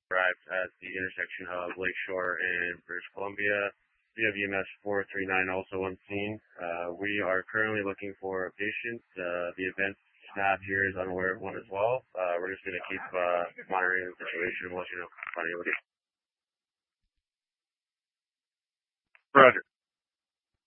arrived at the intersection of Lakeshore and British Columbia. We have EMS 439 also on scene. We are currently looking for a patient. The event staff here is unaware of one as well. We're just going to keep monitoring the situation and we'll let you know. Roger.